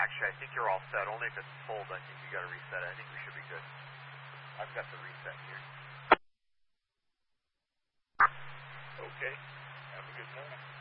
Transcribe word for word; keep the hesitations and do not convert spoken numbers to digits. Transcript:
Actually, I think you're all set. Only if it's pulled, I think you got to reset it. I think we should be good. I've got the reset here. Okay. Have a good morning.